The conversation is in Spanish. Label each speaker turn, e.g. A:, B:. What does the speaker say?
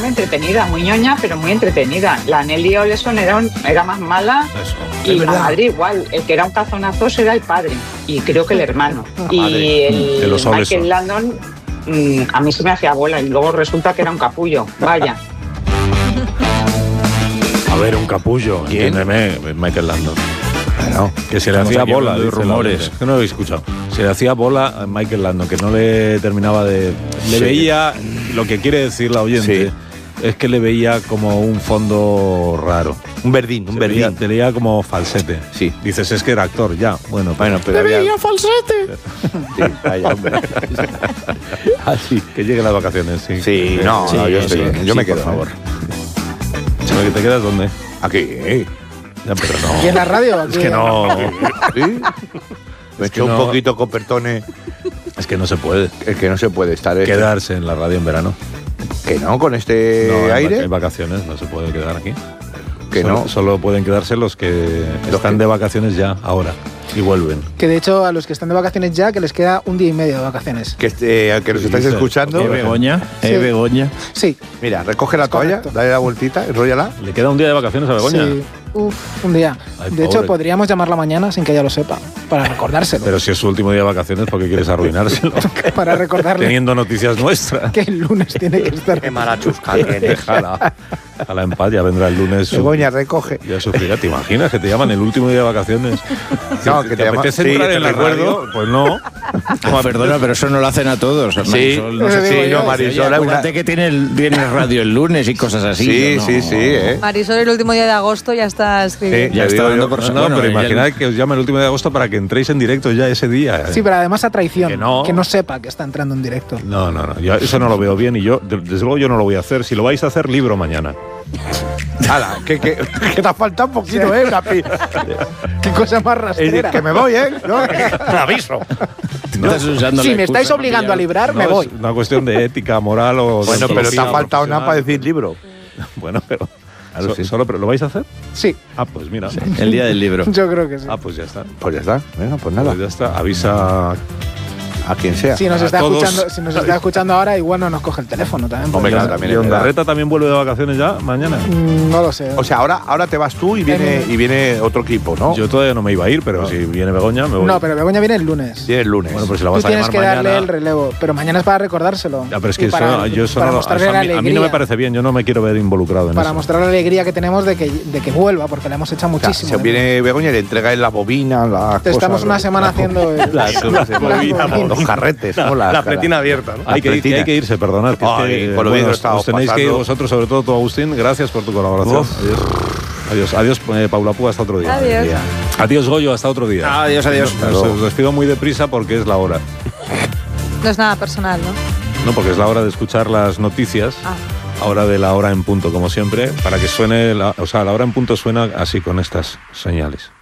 A: muy entretenida, muy ñoña, pero muy entretenida. La Nelly Oleson era más mala.
B: Eso.
A: Y la madre igual. El que era un cazonazo era el padre. Y creo que el hermano. Y el Michael Landon, a mí se me hacía bola. Y luego resulta que era un capullo. Vaya.
B: A ver, un capullo, entiéndeme, Michael Landon. No, que se le hacía bola, de rumores. Que no lo habéis escuchado. Se le hacía bola a Michael Landon, que no le terminaba de... Le veía, lo que quiere decir la oyente, es que le veía como un fondo raro.
C: Un verdín.
B: Te leía como falsete.
C: Sí.
B: Dices, es que era actor, ya. Bueno, pero
C: le
D: veía falsete.
C: Sí, vaya, hombre.
B: Así, que lleguen las vacaciones, sí.
C: Sí, yo me quedo, por favor.
B: ¿Te quedas dónde?
C: Aquí.
B: Ya, pero no.
D: ¿Y en la radio?
B: Es que no.
C: ¿Sí? Me eché un poquito copertone.
B: Es que no se puede.
C: Es que no se puede estar...
B: Quedarse en la radio en verano.
C: ¿Que no? ¿Con este aire?
B: En vacaciones no se puede quedar aquí.
C: Que no.
B: Solo pueden quedarse los que están de vacaciones ya, ahora. Y vuelven.
D: Que de hecho a los que están de vacaciones ya, que les queda un día y medio de vacaciones.
C: Que nos estáis escuchando.
E: Begoña.
D: Sí.
E: Begoña.
D: Sí.
C: Mira, recoge la toalla, dale la vueltita, enróllala.
B: ¿Le queda un día de vacaciones a Begoña?
D: Sí. Un día.
B: Ay,
D: de hecho, podríamos llamarla mañana sin que ella lo sepa, para recordárselo.
B: Pero si es su último día de vacaciones, ¿por qué quieres arruinárselo?
D: Para recordarle.
B: Teniendo noticias nuestras.
D: Que el lunes tiene que estar.
C: Qué mala chusca tiene.
B: Déjala. A la en paz, ya vendrá el lunes.
C: Begoña, recoge.
B: Ya sufrirá. ¿Te imaginas que te llaman el último día de vacaciones?
C: No, que te
B: apetece entrar en la radio. Pues no.
E: Perdona, pero eso no lo hacen a todos. Marisol, no sé si
C: Marisol.
E: Acuérdate que tiene radio el lunes y cosas así.
C: Sí.
F: Marisol, el último día de agosto ya está escribiendo.
E: Ya está dando por
B: no, pero imaginad que os llame el último de agosto para que entréis en directo ya ese día.
D: Sí, pero además a traición.
B: Que no
D: sepa que está entrando en directo.
B: No. Yo eso no lo veo bien y yo, desde luego, yo no lo voy a hacer. Si lo vais a hacer, libro mañana.
C: ¡Hala! Que te ha faltado un poquito,
D: Qué cosa más rastrera.
C: Que me voy, ¿No?
B: Te aviso.
D: Si me estáis obligando a librar, me voy.
B: Es una cuestión de ética, moral o...
C: Bueno, pero te ha faltado nada para decir libro.
B: Bueno, pero... ¿Pero lo vais a hacer?
D: Sí.
B: Ah, pues mira. Sí.
E: El día del libro.
D: Yo creo que sí.
B: Ah, pues ya está.
C: Pues ya está. Venga, pues nada.
B: Pues ya está. Avisa
C: a quien sea.
D: Si nos está escuchando ahora, igual no nos coge el teléfono también.
C: Hombre, claro, también.
B: ¿Y Ondarreta también vuelve de vacaciones ya mañana?
D: No lo sé.
C: O sea, ahora te vas tú y viene otro equipo, ¿no?
B: Yo todavía no me iba a ir, pero si viene Begoña, me voy.
D: No, pero Begoña viene el lunes.
C: Viene el lunes.
B: Bueno, pues si la vas
D: tú
B: a llamar
D: tienes que
B: mañana,
D: darle el relevo, pero mañana es para recordárselo.
B: Ya, pero es que
D: a
B: mí no me parece bien, yo no me quiero ver involucrado en eso.
D: Para mostrar la alegría que tenemos de que vuelva, porque le hemos echado muchísimo.
C: O sea, viene Begoña y le entrega la bobina, las cosas.
D: Estamos una semana haciendo
C: los carretes, ¿no?
B: La pretina abierta, ¿no? Hay que irse, perdonad. Os tenéis que ir vosotros, sobre todo tú, Agustín. Gracias por tu colaboración. Adiós, Paula Púa, hasta otro día. Adiós, Goyo, hasta otro día.
E: Adiós.
B: Os despido muy deprisa porque es la hora.
F: No es nada personal, ¿no?
B: No, porque es la hora de escuchar las noticias. Ahora de la hora en punto, como siempre, para que suene... la hora en punto suena así, con estas señales.